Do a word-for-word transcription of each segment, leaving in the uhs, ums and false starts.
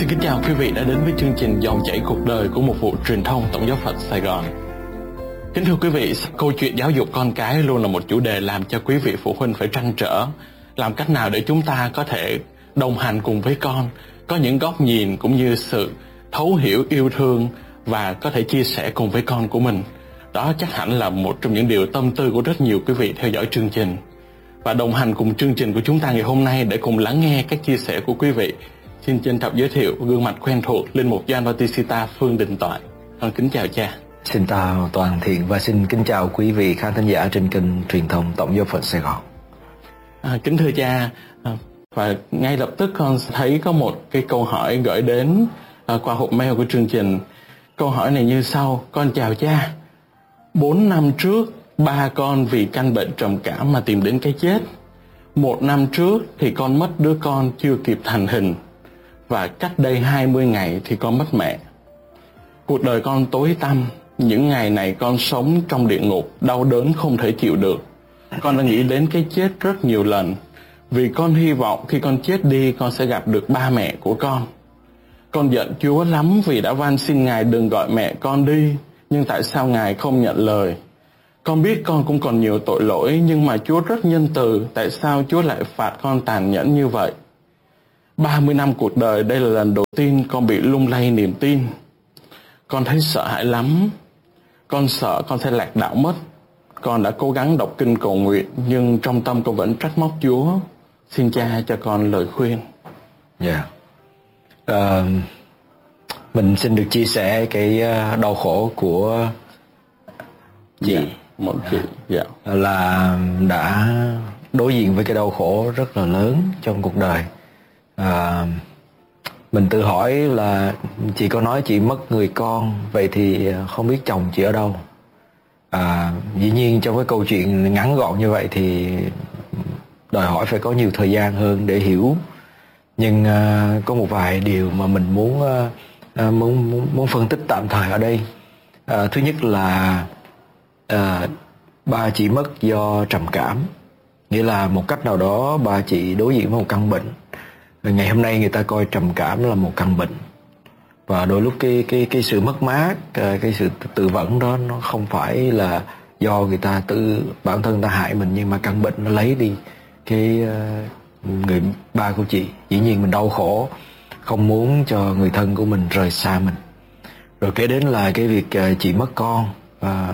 Xin kính chào quý vị đã đến với chương trình Dòng chảy cuộc đời của một vụ truyền thông Tổng giáo phận Sài Gòn. Kính thưa quý vị, câu chuyện giáo dục con cái luôn là một chủ đề làm cho quý vị phụ huynh phải trăn trở. Làm cách nào để chúng ta có thể đồng hành cùng với con, có những góc nhìn cũng như sự thấu hiểu, yêu thương và có thể chia sẻ cùng với con của mình. Đó chắc hẳn là một trong những điều tâm tư của rất nhiều quý vị theo dõi chương trình. Và đồng hành cùng chương trình của chúng ta ngày hôm nay để cùng lắng nghe các chia sẻ của quý vị, xin trân trọng giới thiệu gương mặt quen thuộc linh mục Gioan Bautista Phương Đình Toại. Con kính chào cha. Xin chào toàn thiện và xin kính chào quý vị khán thính giả trên kênh truyền thông Tổng giáo phận Sài Gòn. À, kính thưa cha, à, và ngay lập tức con thấy có một cái câu hỏi gửi đến à, qua hộp mail của chương trình. Câu hỏi này như sau: con chào cha. Bốn năm trước, ba con vì căn bệnh trầm cảm mà tìm đến cái chết. Một năm trước thì con mất đứa con chưa kịp thành hình. Và cách đây hai mươi ngày thì con mất mẹ. Cuộc đời con tối tăm. Những ngày này con sống trong địa ngục, đau đớn không thể chịu được. Con đã nghĩ đến cái chết rất nhiều lần. Vì con hy vọng khi con chết đi, con sẽ gặp được ba mẹ của con. Con giận Chúa lắm vì đã van xin Ngài đừng gọi mẹ con đi. Nhưng tại sao Ngài không nhận lời? Con biết con cũng còn nhiều tội lỗi, nhưng mà Chúa rất nhân từ. Tại sao Chúa lại phạt con tàn nhẫn như vậy? ba mươi năm cuộc đời, đây là lần đầu tiên con bị lung lay niềm tin. Con thấy sợ hãi lắm. Con sợ con sẽ lạc đạo mất. Con đã cố gắng đọc kinh cầu nguyện, nhưng trong tâm con vẫn trách móc Chúa. Xin cha cho con lời khuyên. Dạ. Yeah. Uh, mình xin được chia sẻ cái đau khổ của chị. Yeah, một chị. Yeah. Là đã đối diện với cái đau khổ rất là lớn trong cuộc đời. À, mình tự hỏi là chị có nói chị mất người con, vậy thì không biết chồng chị ở đâu. À, dĩ nhiên trong cái câu chuyện ngắn gọn như vậy thì đòi hỏi phải có nhiều thời gian hơn để hiểu. Nhưng uh, có một vài điều mà mình muốn uh, muốn, muốn muốn phân tích tạm thời ở đây. Uh, thứ nhất là uh, ba chị mất do trầm cảm, nghĩa là một cách nào đó ba chị đối diện với một căn bệnh. Ngày hôm nay người ta coi trầm cảm là một căn bệnh, và đôi lúc cái cái cái sự mất mát, cái sự tự vẫn đó nó không phải là do người ta tự bản thân ta hại mình, nhưng mà căn bệnh nó lấy đi cái người ba của chị. Dĩ nhiên mình đau khổ, không muốn cho người thân của mình rời xa mình. Rồi kế đến là cái việc chị mất con, và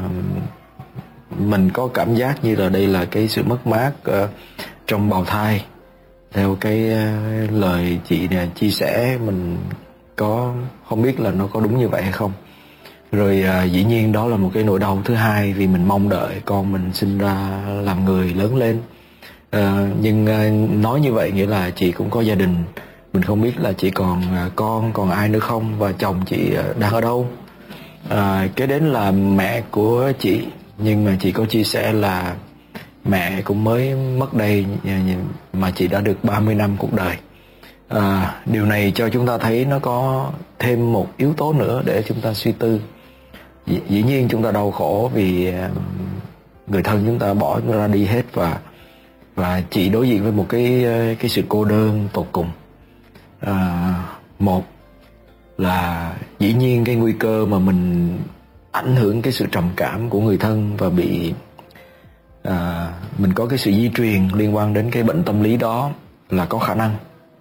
mình có cảm giác như là đây là cái sự mất mát uh, trong bào thai. Theo cái uh, lời chị này chia sẻ, mình có không biết là nó có đúng như vậy hay không. Rồi uh, dĩ nhiên đó là một cái nỗi đau thứ hai, vì mình mong đợi con mình sinh ra làm người lớn lên. Uh, nhưng uh, nói như vậy nghĩa là chị cũng có gia đình. Mình không biết là chị còn uh, con, còn ai nữa không, và chồng chị uh, đang ở đâu. Uh, kế đến là mẹ của chị. Nhưng mà chị có chia sẻ là mẹ cũng mới mất đây, mà chị đã được ba mươi năm cuộc đời. À, điều này cho chúng ta thấy nó có thêm một yếu tố nữa để chúng ta suy tư. Dĩ, dĩ nhiên chúng ta đau khổ vì người thân chúng ta bỏ chúng ta ra đi hết, và và chị đối diện với một cái cái sự cô đơn tột cùng. À, một là dĩ nhiên cái nguy cơ mà mình ảnh hưởng cái sự trầm cảm của người thân và bị à, mình có cái sự di truyền liên quan đến cái bệnh tâm lý đó là có khả năng.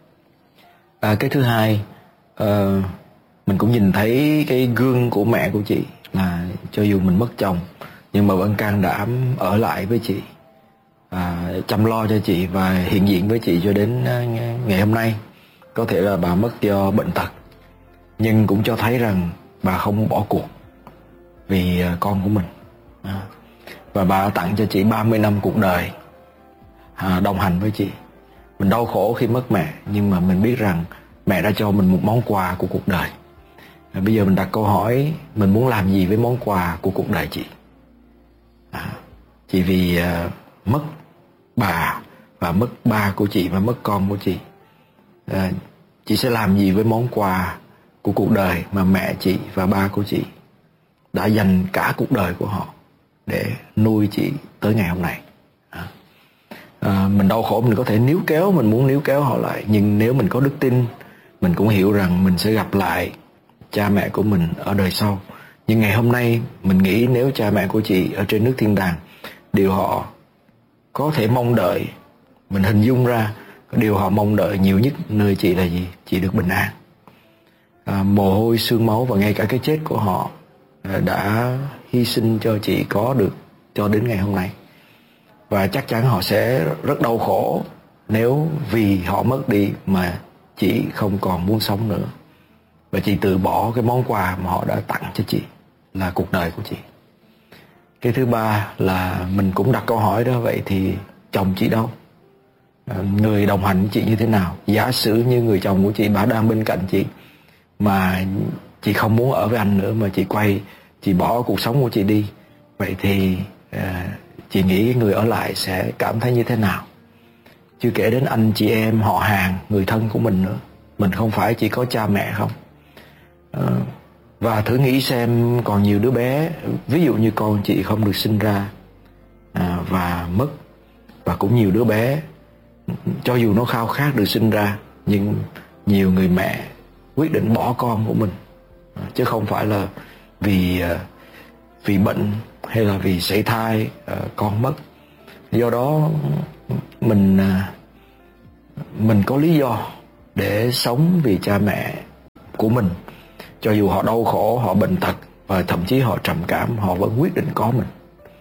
À, cái thứ hai, à, mình cũng nhìn thấy cái gương của mẹ của chị, là cho dù mình mất chồng nhưng mà vẫn can đảm ở lại với chị, à, chăm lo cho chị và hiện diện với chị cho đến ngày hôm nay. Có thể là bà mất do bệnh tật, nhưng cũng cho thấy rằng bà không bỏ cuộc vì con của mình. À, và bà tặng cho chị ba mươi năm cuộc đời, à, đồng hành với chị. Mình đau khổ khi mất mẹ, nhưng mà mình biết rằng mẹ đã cho mình một món quà của cuộc đời. À, bây giờ mình đặt câu hỏi, mình muốn làm gì với món quà của cuộc đời chị? À, chỉ vì uh, mất bà và mất ba của chị và mất con của chị, à, chị sẽ làm gì với món quà của cuộc đời mà mẹ chị và ba của chị đã dành cả cuộc đời của họ để nuôi chị tới ngày hôm nay? À, à, mình đau khổ, mình có thể níu kéo, mình muốn níu kéo họ lại, nhưng nếu mình có đức tin, mình cũng hiểu rằng mình sẽ gặp lại cha mẹ của mình ở đời sau. Nhưng ngày hôm nay mình nghĩ nếu cha mẹ của chị ở trên nước thiên đàng, điều họ có thể mong đợi, mình hình dung ra điều họ mong đợi nhiều nhất nơi chị là gì? Chị được bình an. À, mồ hôi, xương máu và ngay cả cái chết của họ đã hy sinh cho chị có được cho đến ngày hôm nay. Và chắc chắn họ sẽ rất đau khổ nếu vì họ mất đi mà chị không còn muốn sống nữa. Và chị từ bỏ cái món quà mà họ đã tặng cho chị, là cuộc đời của chị. Cái thứ ba là mình cũng đặt câu hỏi đó, vậy thì chồng chị đâu? Người đồng hành với chị như thế nào? Giả sử như người chồng của chị, bà đang bên cạnh chị mà chị không muốn ở với anh nữa, mà chị quay, chị bỏ cuộc sống của chị đi, vậy thì à, chị nghĩ cái người ở lại sẽ cảm thấy như thế nào? Chưa kể đến anh chị em, họ hàng, người thân của mình nữa. Mình không phải chỉ có cha mẹ không? À, và thử nghĩ xem còn nhiều đứa bé, ví dụ như con chị không được sinh ra à, và mất. Và cũng nhiều đứa bé, cho dù nó khao khát được sinh ra, nhưng nhiều người mẹ quyết định bỏ con của mình, chứ không phải là vì vì bệnh hay là vì sảy thai con mất. Do đó mình mình có lý do để sống vì cha mẹ của mình, cho dù họ đau khổ, họ bệnh tật và thậm chí họ trầm cảm, họ vẫn quyết định có mình.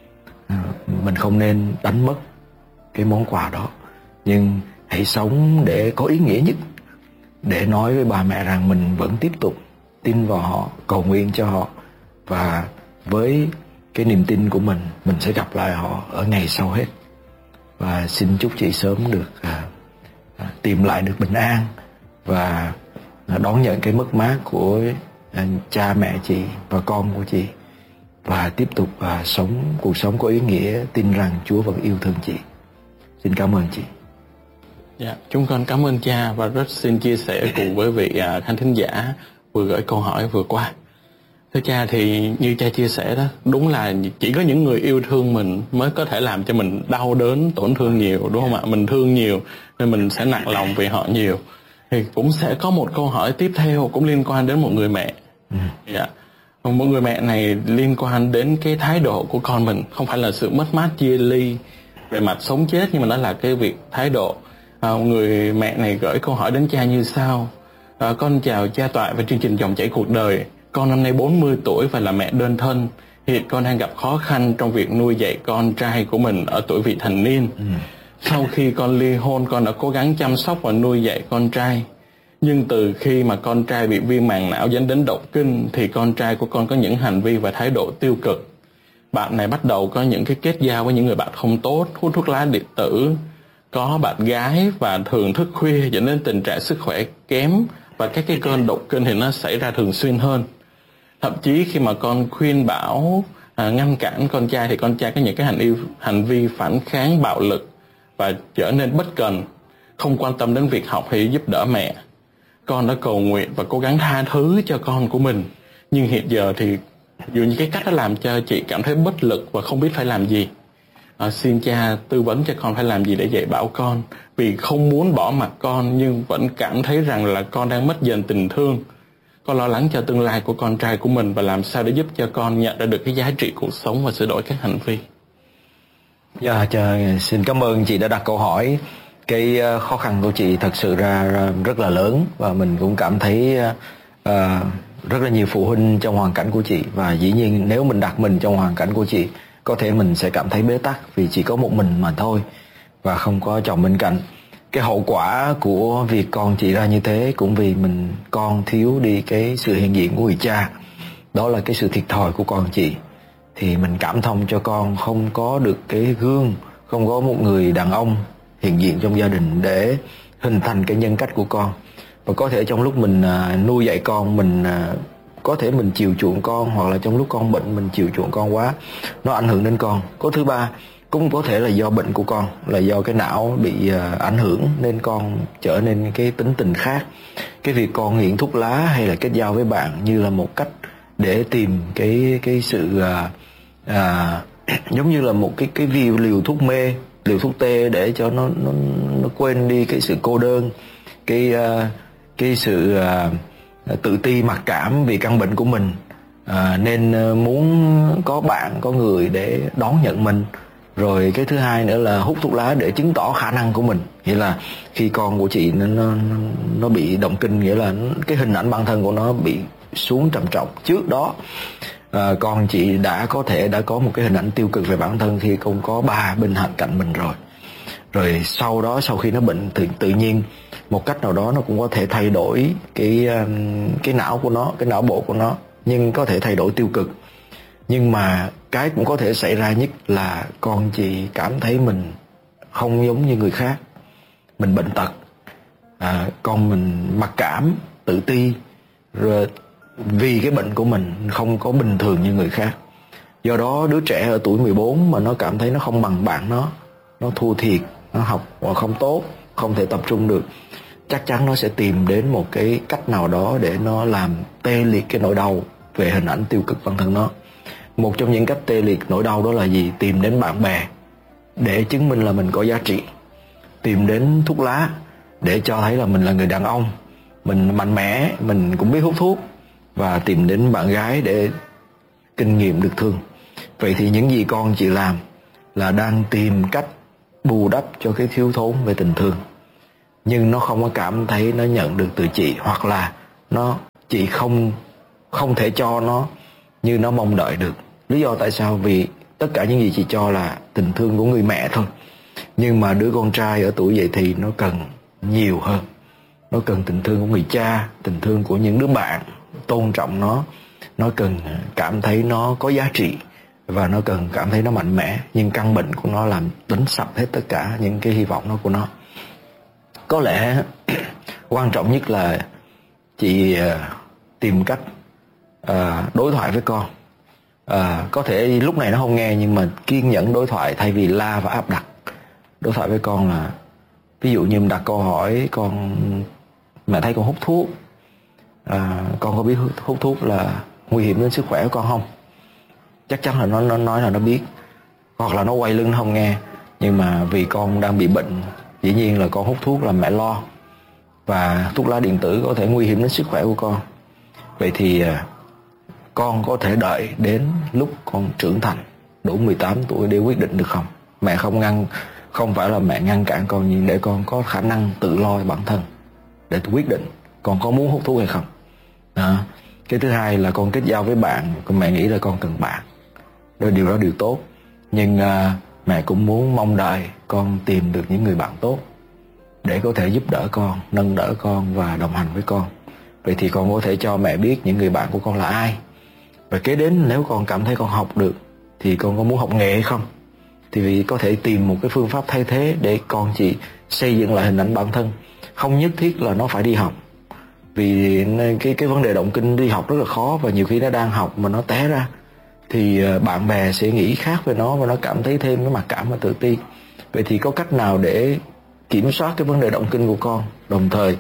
Mình không nên đánh mất cái món quà đó, nhưng hãy sống để có ý nghĩa nhất, để nói với bà mẹ rằng mình vẫn tiếp tục tin vào họ, cầu nguyện cho họ, và với cái niềm tin của mình, mình sẽ gặp lại họ ở ngày sau hết. Và xin chúc chị sớm được à, à, tìm lại được bình an và à, đón nhận cái mất mát của à, cha mẹ chị và con của chị, và tiếp tục à, sống cuộc sống có ý nghĩa, tin rằng Chúa vẫn yêu thương chị. Xin cảm ơn chị. Dạ, chúng con cảm ơn cha và rất xin chia sẻ cùng với vị à, khán thính giả vừa gửi câu hỏi vừa qua. Thưa cha, thì như cha chia sẻ đó, đúng là chỉ có những người yêu thương mình mới có thể làm cho mình đau đớn, tổn thương nhiều, đúng không ạ? Mình thương nhiều nên mình sẽ nặng lòng vì họ nhiều. Thì cũng sẽ có một câu hỏi tiếp theo cũng liên quan đến một người mẹ. Ừ. Dạ. Một người mẹ này liên quan đến cái thái độ của con mình, không phải là sự mất mát chia ly về mặt sống chết, nhưng mà nó là cái việc thái độ. À, người mẹ này gửi câu hỏi đến cha như sau. À, con chào cha Toại và chương trình Dòng Chảy Cuộc Đời. Con năm nay bốn mươi tuổi và là mẹ đơn thân. Hiện con đang gặp khó khăn trong việc nuôi dạy con trai của mình ở tuổi vị thành niên. Ừ. Sau khi con ly hôn, con đã cố gắng chăm sóc và nuôi dạy con trai. Nhưng từ khi mà con trai bị viêm màng não dẫn đến động kinh, thì con trai của con có những hành vi và thái độ tiêu cực. Bạn này bắt đầu có những cái kết giao với những người bạn không tốt, hút thuốc lá điện tử, có bạn gái và thường thức khuya, dẫn đến tình trạng sức khỏe kém, và các cái cơn động kinh thì nó xảy ra thường xuyên hơn. Thậm chí khi mà con khuyên bảo à, ngăn cản con trai, thì con trai có những cái hành vi, hành vi phản kháng bạo lực và trở nên bất cần, không quan tâm đến việc học hay giúp đỡ mẹ. Con đã cầu nguyện và cố gắng tha thứ cho con của mình, nhưng hiện giờ thì dù như cái cách đó làm cho chị cảm thấy bất lực và không biết phải làm gì. À, xin cha tư vấn cho con phải làm gì để dạy bảo con, vì không muốn bỏ mặc con nhưng vẫn cảm thấy rằng là con đang mất dần tình thương. Con lo lắng cho tương lai của con trai của mình và làm sao để giúp cho con nhận ra được cái giá trị cuộc sống và sửa đổi các hành vi. Dạ, yeah, xin cảm ơn chị đã đặt câu hỏi. Cái khó khăn của chị thật sự ra rất là lớn, và mình cũng cảm thấy uh, rất là nhiều phụ huynh trong hoàn cảnh của chị. Và dĩ nhiên nếu mình đặt mình trong hoàn cảnh của chị, có thể mình sẽ cảm thấy bế tắc vì chỉ có một mình mà thôi và không có chồng bên cạnh. Cái hậu quả của việc con chị ra như thế cũng vì mình con thiếu đi cái sự hiện diện của người cha. Đó là cái sự thiệt thòi của con chị. Thì mình cảm thông cho con không có được cái gương, không có một người đàn ông hiện diện trong gia đình để hình thành cái nhân cách của con. Và có thể trong lúc mình uh, nuôi dạy con, mình uh, có thể mình chiều chuộng con, hoặc là trong lúc con bệnh mình chiều chuộng con quá, nó ảnh hưởng đến con. Có thứ ba, cũng có thể là do bệnh của con, là do cái não bị uh, ảnh hưởng nên con trở nên cái tính tình khác. Cái việc con nghiện thuốc lá hay là kết giao với bạn như là một cách để tìm cái cái sự uh, uh, giống như là một cái cái liều, liều thuốc mê, liều thuốc tê để cho nó nó nó quên đi cái sự cô đơn, cái uh, cái sự à, tự ti mặc cảm vì căn bệnh của mình, à, nên muốn có bạn, có người để đón nhận mình. Rồi cái thứ hai nữa là hút thuốc lá để chứng tỏ khả năng của mình. Nghĩa là khi con của chị nó, nó, nó bị động kinh, nghĩa là cái hình ảnh bản thân của nó bị xuống trầm trọng. Trước đó à, con chị đã có thể đã có một cái hình ảnh tiêu cực về bản thân khi không có ba bên cạnh mình rồi. Rồi sau đó, sau khi nó bệnh thì tự nhiên một cách nào đó nó cũng có thể thay đổi cái cái não của nó, cái não bộ của nó, nhưng có thể thay đổi tiêu cực. Nhưng mà cái cũng có thể xảy ra nhất là con chị cảm thấy mình không giống như người khác, mình bệnh tật, à, con mình mặc cảm, tự ti, rồi vì cái bệnh của mình không có bình thường như người khác. Do đó đứa trẻ ở tuổi mười bốn mà nó cảm thấy nó không bằng bạn nó, nó thua thiệt, nó học không tốt, không thể tập trung được, chắc chắn nó sẽ tìm đến một cái cách nào đó để nó làm tê liệt cái nỗi đau về hình ảnh tiêu cực bản thân nó. Một trong những cách tê liệt nỗi đau đó là gì? Tìm đến bạn bè để chứng minh là mình có giá trị, tìm đến thuốc lá để cho thấy là mình là người đàn ông, mình mạnh mẽ, mình cũng biết hút thuốc, và tìm đến bạn gái để kinh nghiệm được thương. Vậy thì những gì con chị làm là đang tìm cách bù đắp cho cái thiếu thốn về tình thương, nhưng nó không có cảm thấy nó nhận được từ chị, hoặc là nó chị không không thể cho nó như nó mong đợi được. Lý do tại sao? Vì tất cả những gì chị cho là tình thương của người mẹ thôi, nhưng mà đứa con trai ở tuổi dậy thì nó cần nhiều hơn. Nó cần tình thương của người cha, tình thương của những đứa bạn tôn trọng nó, nó cần cảm thấy nó có giá trị, và nó cần cảm thấy nó mạnh mẽ. Nhưng căn bệnh của nó làm đánh sập hết tất cả những cái hy vọng đó của nó. Có lẽ quan trọng nhất là chị uh, tìm cách uh, đối thoại với con. uh, Có thể lúc này nó không nghe, nhưng mà kiên nhẫn đối thoại thay vì la và áp đặt. Đối thoại với con là, ví dụ như đặt câu hỏi con: mẹ thấy con hút thuốc, à, con có biết hút thuốc là nguy hiểm đến sức khỏe của con không? Chắc chắn là nó, nó nói là nó biết. Hoặc là nó quay lưng nó không nghe, nhưng mà vì con đang bị bệnh, dĩ nhiên là con hút thuốc là mẹ lo, và thuốc lá điện tử có thể nguy hiểm đến sức khỏe của con. Vậy thì à, con có thể đợi đến lúc con trưởng thành đủ mười tám tuổi để quyết định được không? Mẹ không ngăn, không phải là mẹ ngăn cản con, nhưng để con có khả năng tự lo bản thân để quyết định con có muốn hút thuốc hay không. À, cái thứ hai là con kết giao với bạn. Con mẹ nghĩ là con cần bạn, đó điều đó điều tốt, nhưng à, mẹ cũng muốn mong đợi con tìm được những người bạn tốt để có thể giúp đỡ con, nâng đỡ con và đồng hành với con. Vậy thì con có thể cho mẹ biết những người bạn của con là ai. Và kế đến, nếu con cảm thấy con học được thì con có muốn học nghề hay không, thì có thể tìm một cái phương pháp thay thế để con chị xây dựng lại hình ảnh bản thân. Không nhất thiết là nó phải đi học, vì cái cái vấn đề động kinh đi học rất là khó, và nhiều khi nó đang học mà nó té ra thì bạn bè sẽ nghĩ khác về nó, và nó cảm thấy thêm cái mặc cảm và tự ti. Vậy thì có cách nào để kiểm soát cái vấn đề động kinh của con, đồng thời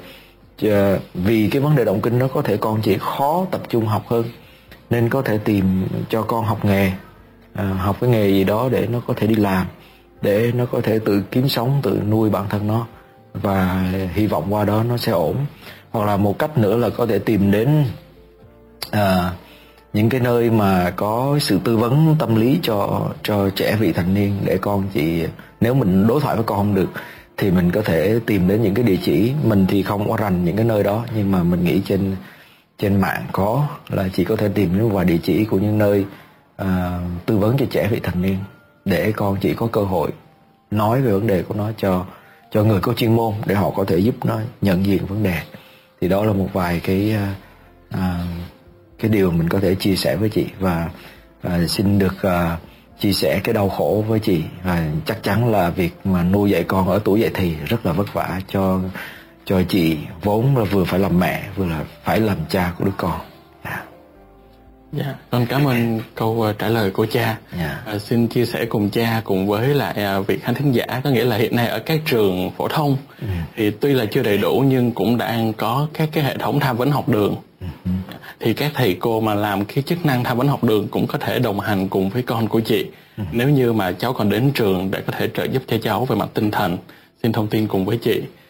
vì cái vấn đề động kinh nó có thể con chỉ khó tập trung học hơn, nên có thể tìm cho con học nghề, à, học cái nghề gì đó để nó có thể đi làm, để nó có thể tự kiếm sống, tự nuôi bản thân nó, và hy vọng qua đó nó sẽ ổn. Hoặc là một cách nữa là có thể tìm đến à, những cái nơi mà có sự tư vấn tâm lý cho cho trẻ vị thành niên, để con chị, nếu mình đối thoại với con không được thì mình có thể tìm đến những cái địa chỉ. Mình thì không có rành những cái nơi đó, nhưng mà mình nghĩ trên trên mạng có, là chị có thể tìm đến vài địa chỉ của những nơi à, tư vấn cho trẻ vị thành niên, để con chị có cơ hội nói về vấn đề của nó cho cho người có chuyên môn, để họ có thể giúp nó nhận diện vấn đề. Thì đó là một vài cái à, cái điều mình có thể chia sẻ với chị, và, và xin được à, chia sẻ cái đau khổ với chị. Và chắc chắn là việc mà nuôi dạy con ở tuổi dậy thì rất là vất vả cho cho chị, vốn là vừa phải làm mẹ vừa là phải làm cha của đứa con. Yeah. Dạ, con cảm ơn câu trả lời của cha. Yeah. À, xin chia sẻ cùng cha cùng với lại à, vị khán thính giả, có nghĩa là hiện nay ở các trường phổ thông ừ. thì tuy là chưa đầy đủ nhưng cũng đang có các cái hệ thống tham vấn học đường. Ừ. Thì các thầy cô mà làm cái chức năng tham vấn học đường cũng có thể đồng hành cùng với con của chị. Ừ. Nếu như mà cháu còn đến trường để có thể trợ giúp cho cháu về mặt tinh thần, xin thông tin cùng với chị.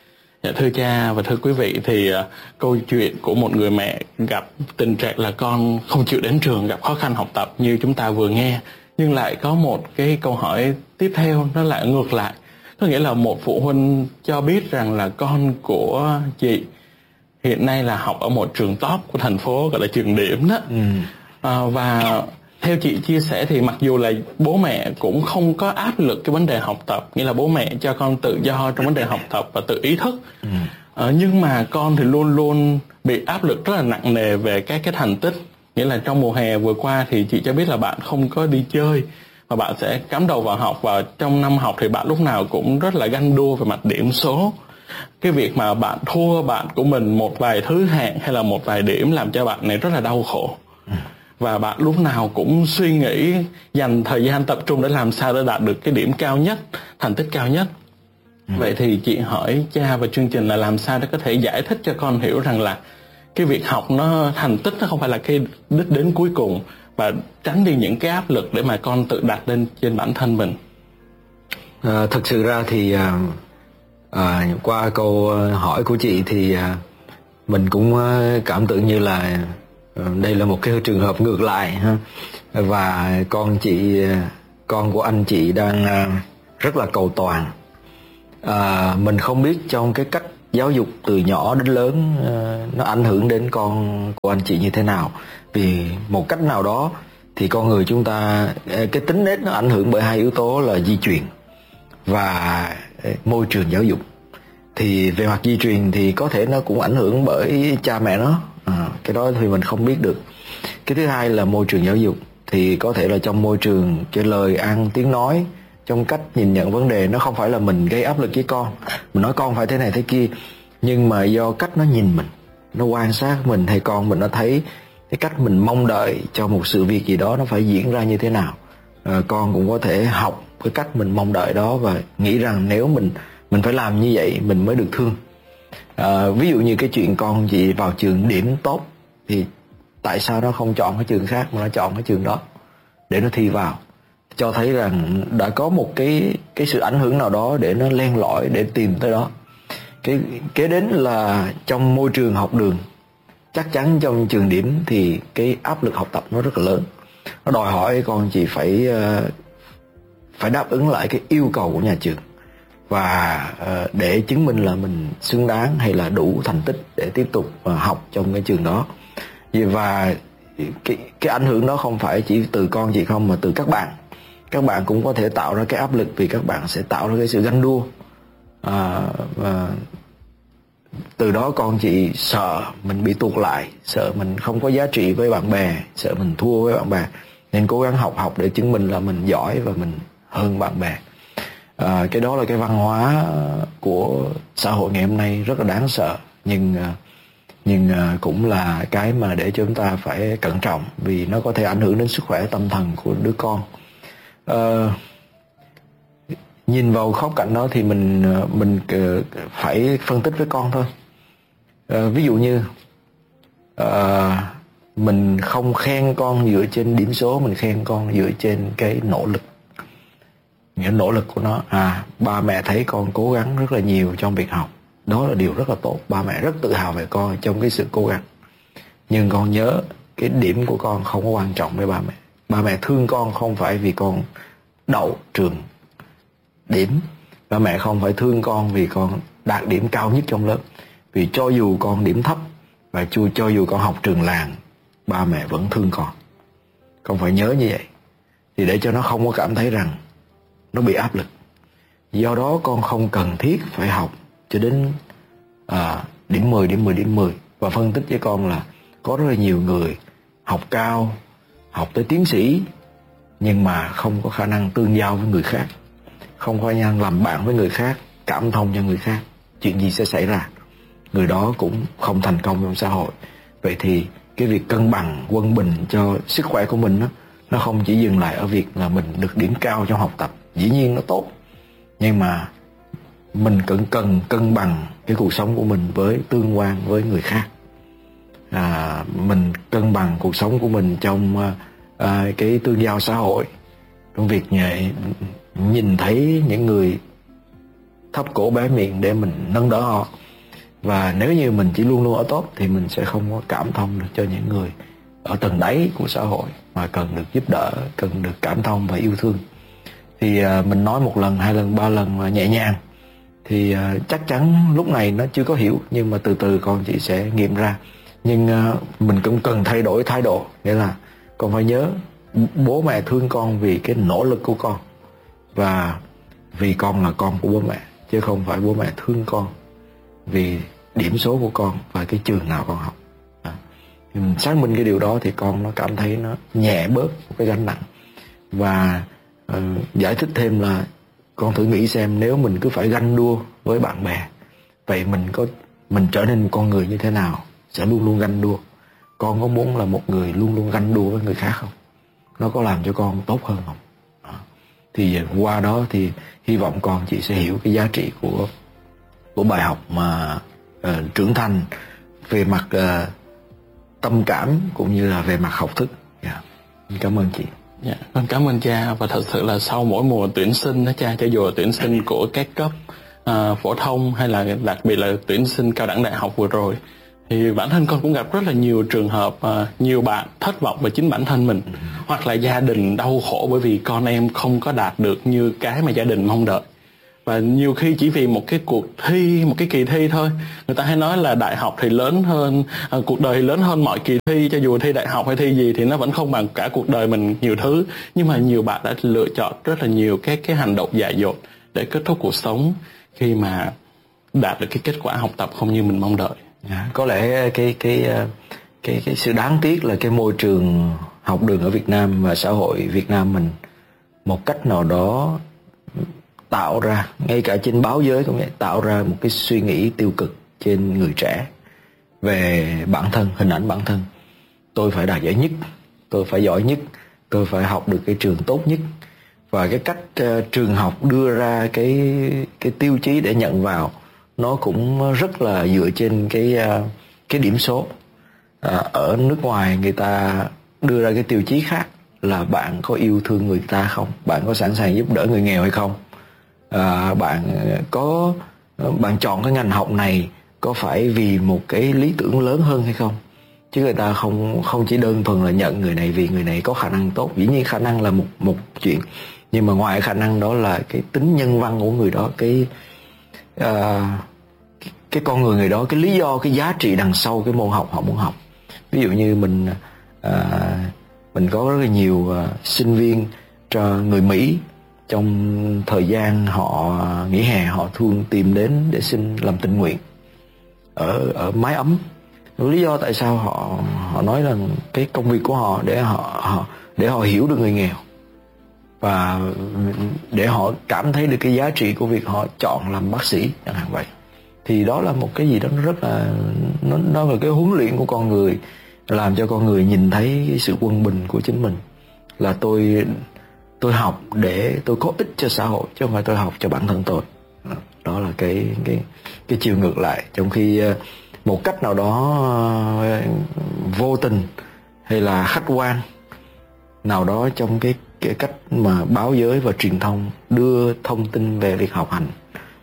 Dạ, thưa cha và thưa quý vị, thì uh, câu chuyện của một người mẹ gặp tình trạng là con không chịu đến trường, gặp khó khăn học tập như chúng ta vừa nghe, nhưng lại có một cái câu hỏi tiếp theo nó lại ngược lại. Có nghĩa là một phụ huynh cho biết rằng là con của chị hiện nay là học ở một trường top của thành phố, gọi là trường điểm đó. Ừ. À, và theo chị chia sẻ thì mặc dù là bố mẹ cũng không có áp lực cái vấn đề học tập, nghĩa là bố mẹ cho con tự do trong vấn đề học tập và tự ý thức. Ừ. À, nhưng mà con thì luôn luôn bị áp lực rất là nặng nề về các cái thành tích. Nghĩa là trong mùa hè vừa qua thì chị cho biết là bạn không có đi chơi và bạn sẽ cắm đầu vào học, và trong năm học thì bạn lúc nào cũng rất là ganh đua về mặt điểm số. Cái việc mà bạn thua bạn của mình một vài thứ hạng hay là một vài điểm làm cho bạn này rất là đau khổ. Và bạn lúc nào cũng suy nghĩ dành thời gian tập trung để làm sao để đạt được cái điểm cao nhất, thành tích cao nhất. Ừ. Vậy thì chị hỏi cha và chương trình là làm sao để có thể giải thích cho con hiểu rằng là cái việc học nó, thành tích nó không phải là cái đích đến cuối cùng, và tránh đi những cái áp lực để mà con tự đặt lên trên bản thân mình. À, thực sự ra thì à, à, qua câu hỏi của chị thì à, mình cũng cảm tưởng như là đây là một cái trường hợp ngược lại ha. Và con chị, con của anh chị đang rất là cầu toàn. À, mình không biết trong cái cách giáo dục từ nhỏ đến lớn nó ảnh hưởng đến con của anh chị như thế nào. Vì một cách nào đó thì con người chúng ta, cái tính nết nó ảnh hưởng bởi hai yếu tố là di truyền và môi trường giáo dục. Thì về mặt di truyền thì có thể nó cũng ảnh hưởng bởi cha mẹ nó. À, cái đó thì mình không biết được. Cái thứ hai là môi trường giáo dục. Thì có thể là trong môi trường, cái lời ăn tiếng nói, trong cách nhìn nhận vấn đề, nó không phải là mình gây áp lực với con, mình nói con phải thế này thế kia, nhưng mà do cách nó nhìn mình, nó quan sát mình, hay con mình nó thấy cái cách mình mong đợi cho một sự việc gì đó nó phải diễn ra như thế nào. À, con cũng có thể học cái cách mình mong đợi đó và nghĩ rằng nếu mình mình phải làm như vậy mình mới được thương. À, ví dụ như cái chuyện con chị vào trường điểm tốt, thì tại sao nó không chọn cái trường khác mà nó chọn cái trường đó để nó thi vào, cho thấy rằng đã có một cái cái sự ảnh hưởng nào đó để nó len lỏi để tìm tới đó. Cái kế đến là trong môi trường học đường, chắc chắn trong trường điểm thì cái áp lực học tập nó rất là lớn, nó đòi hỏi con chị phải phải đáp ứng lại cái yêu cầu của nhà trường, và để chứng minh là mình xứng đáng hay là đủ thành tích để tiếp tục học trong cái trường đó. Và cái, cái ảnh hưởng đó không phải chỉ từ con chị không, mà từ các bạn. Các bạn cũng có thể tạo ra cái áp lực, vì các bạn sẽ tạo ra cái sự ganh đua. À, và từ đó con chị sợ mình bị tụt lại, sợ mình không có giá trị với bạn bè, sợ mình thua với bạn bè, nên cố gắng học học để chứng minh là mình giỏi và mình hơn bạn bè. À, cái đó là cái văn hóa của xã hội ngày hôm nay rất là đáng sợ, nhưng nhưng cũng là cái mà để cho chúng ta phải cẩn trọng, vì nó có thể ảnh hưởng đến sức khỏe tâm thần của đứa con. À, nhìn vào khía cạnh đó thì mình mình phải phân tích với con thôi. À, ví dụ như à, mình không khen con dựa trên điểm số, mình khen con dựa trên cái nỗ lực, những nỗ lực của nó. À, ba mẹ thấy con cố gắng rất là nhiều trong việc học, đó là điều rất là tốt, ba mẹ rất tự hào về con trong cái sự cố gắng. Nhưng con nhớ cái điểm của con không có quan trọng với ba mẹ. Ba mẹ thương con không phải vì con đậu trường điểm, ba mẹ không phải thương con vì con đạt điểm cao nhất trong lớp. Vì cho dù con điểm thấp và cho dù con học trường làng, ba mẹ vẫn thương con. Con phải nhớ như vậy, thì để cho nó không có cảm thấy rằng nó bị áp lực. Do đó con không cần thiết phải học cho đến à, điểm mười, điểm mười, điểm mười. Và phân tích với con là có rất là nhiều người học cao, học tới tiến sĩ, nhưng mà không có khả năng tương giao với người khác, không có khả năng làm bạn với người khác, cảm thông cho người khác. Chuyện gì sẽ xảy ra? Người đó cũng không thành công trong xã hội. Vậy thì cái việc cân bằng, quân bình cho sức khỏe của mình đó, nó không chỉ dừng lại ở việc là mình được điểm cao trong học tập. Dĩ nhiên nó tốt, nhưng mà mình cần cần cân bằng cái cuộc sống của mình với tương quan với người khác. À, mình cân bằng cuộc sống của mình trong à, cái tương giao xã hội, trong việc nhẹ, nhìn thấy những người thấp cổ bé miệng để mình nâng đỡ họ, Và nếu như mình chỉ luôn luôn ở tốt thì mình sẽ không có cảm thông được cho những người ở tầng đáy của xã hội mà cần được giúp đỡ, cần được cảm thông và yêu thương. Thì uh, mình nói một lần, hai lần, ba lần mà nhẹ nhàng thì uh, chắc chắn lúc này nó chưa có hiểu, nhưng mà từ từ con chị sẽ nghiệm ra. Nhưng uh, mình cũng cần thay đổi thái độ, nghĩa là con phải nhớ bố mẹ thương con vì cái nỗ lực của con, và vì con là con của bố mẹ, chứ không phải bố mẹ thương con vì điểm số của con và cái trường nào con học. À, mình xác minh cái điều đó thì con nó cảm thấy nó nhẹ bớt một cái gánh nặng. Và uh, giải thích thêm là con thử nghĩ xem, nếu mình cứ phải ganh đua với bạn bè, vậy mình có mình trở nên một con người như thế nào? Sẽ luôn luôn ganh đua. Con có muốn là một người luôn luôn ganh đua với người khác không? Nó có làm cho con tốt hơn không? À, thì qua đó thì hy vọng con chị sẽ hiểu cái giá trị của của bài học mà uh, trưởng thành về mặt uh, tâm cảm cũng như là về mặt học thức. Yeah. Cảm ơn chị. Dạ, con cảm ơn cha. Và thật sự là sau mỗi mùa tuyển sinh đó cha, cho dù là tuyển sinh của các cấp uh, phổ thông hay là đặc biệt là tuyển sinh cao đẳng đại học vừa rồi, thì bản thân con cũng gặp rất là nhiều trường hợp uh, nhiều bạn thất vọng về chính bản thân mình, ừ. hoặc là gia đình đau khổ bởi vì con em không có đạt được như cái mà gia đình mong đợi. Và nhiều khi chỉ vì một cái cuộc thi, một cái kỳ thi thôi. Người ta hay nói là đại học thì lớn hơn, à, cuộc đời thì lớn hơn mọi kỳ thi. Cho dù thi đại học hay thi gì thì nó vẫn không bằng cả cuộc đời mình nhiều thứ. Nhưng mà nhiều bạn đã lựa chọn rất là nhiều các cái hành động dại dột để kết thúc cuộc sống khi mà đạt được cái kết quả học tập không như mình mong đợi. À, có lẽ cái cái cái cái sự đáng tiếc là cái môi trường học đường ở Việt Nam và xã hội Việt Nam mình một cách nào đó tạo ra, ngay cả trên báo giới cũng vậy, tạo ra một cái suy nghĩ tiêu cực trên người trẻ về bản thân, hình ảnh bản thân. Tôi phải đạt giải nhất, tôi phải giỏi nhất, tôi phải học được cái trường tốt nhất. Và cái cách uh, trường học đưa ra cái cái tiêu chí để nhận vào nó cũng rất là dựa trên cái uh, cái điểm số. À, ở nước ngoài người ta đưa ra cái tiêu chí khác là bạn có yêu thương người ta không, bạn có sẵn sàng giúp đỡ người nghèo hay không, à, bạn có bạn chọn cái ngành học này có phải vì một cái lý tưởng lớn hơn hay không. Chứ người ta không không chỉ đơn thuần là nhận người này vì người này có khả năng tốt. Dĩ nhiên khả năng là một một chuyện, nhưng mà ngoài khả năng đó là cái tính nhân văn của người đó, cái uh, cái, cái con người người đó, cái lý do, cái giá trị đằng sau cái môn học họ muốn học. Ví dụ như mình uh, mình có rất là nhiều uh, sinh viên cho người Mỹ, trong thời gian họ nghỉ hè họ thường tìm đến để xin làm tình nguyện ở ở mái ấm. Lý do tại sao họ họ nói là cái công việc của họ để họ, họ để họ hiểu được người nghèo và để họ cảm thấy được cái giá trị của việc họ chọn làm bác sĩ chẳng hạn vậy. Thì đó là một cái gì đó rất là nó nó là cái huấn luyện của con người, làm cho con người nhìn thấy cái sự quân bình của chính mình, là tôi tôi học để tôi có ích cho xã hội chứ không phải tôi học cho bản thân tôi. Đó là cái cái cái chiều ngược lại. Trong khi một cách nào đó vô tình hay là khách quan nào đó trong cái cái cách mà báo giới và truyền thông đưa thông tin về việc học hành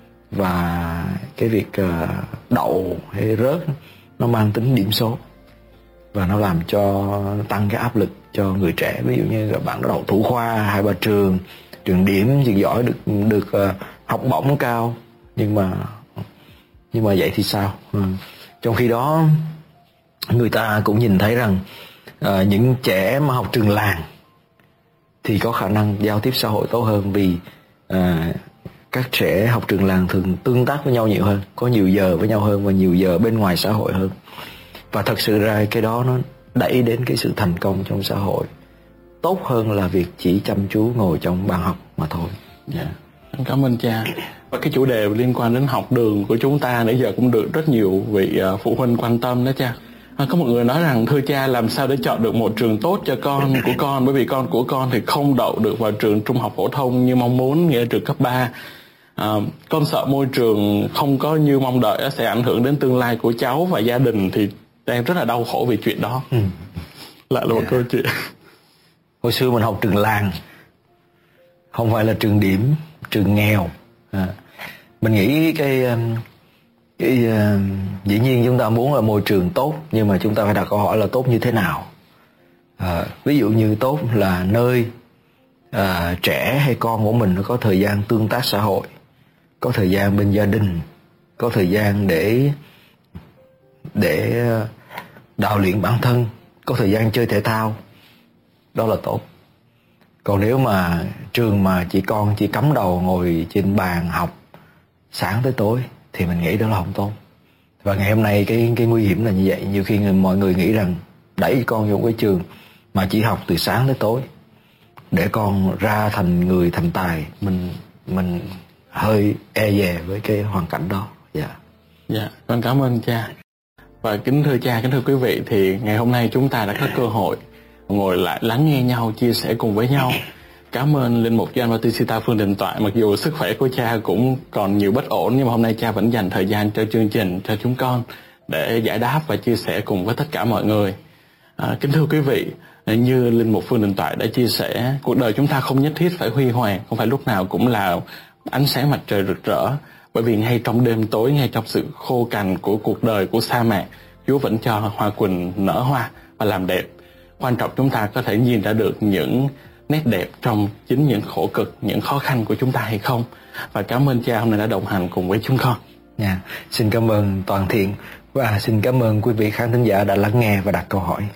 và cái việc đậu hay rớt nó mang tính điểm số, và nó làm cho tăng cái áp lực cho người trẻ. Ví dụ như bạn đậu thủ khoa hai ba trường, trường điểm, trường giỏi, được được uh, học bổng cao, nhưng mà nhưng mà vậy thì sao? Ừ. Trong khi đó người ta cũng nhìn thấy rằng uh, những trẻ mà học trường làng thì có khả năng giao tiếp xã hội tốt hơn, vì uh, các trẻ học trường làng thường tương tác với nhau nhiều hơn, có nhiều giờ với nhau hơn và nhiều giờ bên ngoài xã hội hơn. Và thật sự ra cái đó nó đẩy đến cái sự thành công trong xã hội tốt hơn là việc chỉ chăm chú ngồi trong bàn học mà thôi. Yeah. Cảm ơn cha. Và cái chủ đề liên quan đến học đường của chúng ta nãy giờ cũng được rất nhiều vị uh, phụ huynh quan tâm đó cha. À, có một người nói rằng thưa cha, làm sao để chọn được một trường tốt cho con của con, bởi vì con của con thì không đậu được vào trường trung học phổ thông như mong muốn, nghĩa là trường cấp ba. À, con sợ môi trường không có như mong đợi sẽ ảnh hưởng đến tương lai của cháu, và gia đình thì đang rất là đau khổ vì chuyện đó. Ừ. Lại là một yeah. câu chuyện. Hồi xưa mình học trường làng, không phải là trường điểm, trường nghèo. À, mình nghĩ cái Cái, uh, dĩ nhiên chúng ta muốn là môi trường tốt, nhưng mà chúng ta phải đặt câu hỏi là tốt như thế nào. uh, Ví dụ như tốt là nơi uh, trẻ hay con của mình nó có thời gian tương tác xã hội, có thời gian bên gia đình, có thời gian để để đào luyện bản thân, có thời gian chơi thể thao, đó là tốt. Còn nếu mà trường mà chỉ con chỉ cắm đầu ngồi trên bàn học sáng tới tối thì mình nghĩ đó là không tốt. Và ngày hôm nay cái cái nguy hiểm là như vậy. Nhiều khi mọi người nghĩ rằng đẩy con vô cái trường mà chỉ học từ sáng tới tối để con ra thành người thành tài, mình mình hơi e dè với cái hoàn cảnh đó. Dạ. Dạ, con cảm ơn cha. Và kính thưa cha, kính thưa quý vị, thì ngày hôm nay chúng ta đã có cơ hội ngồi lại lắng nghe nhau, chia sẻ cùng với nhau. Cảm ơn Linh Mục Gioan Bautista Phương Đình Toại. Mặc dù sức khỏe của cha cũng còn nhiều bất ổn, nhưng mà hôm nay cha vẫn dành thời gian cho chương trình, cho chúng con để giải đáp và chia sẻ cùng với tất cả mọi người. À, kính thưa quý vị, như Linh Mục Phương Đình Toại đã chia sẻ, cuộc đời chúng ta không nhất thiết phải huy hoàng, không phải lúc nào cũng là ánh sáng mặt trời rực rỡ. Bởi vì ngay trong đêm tối, ngay trong sự khô cằn của cuộc đời, của sa mạc, Chúa vẫn cho hoa quỳnh nở hoa và làm đẹp. Quan trọng chúng ta có thể nhìn ra được những nét đẹp trong chính những khổ cực, những khó khăn của chúng ta hay không. Và cảm ơn cha hôm nay đã đồng hành cùng với chúng con. Yeah. Xin cảm ơn Toàn Thiện và xin cảm ơn quý vị khán thính giả đã lắng nghe và đặt câu hỏi.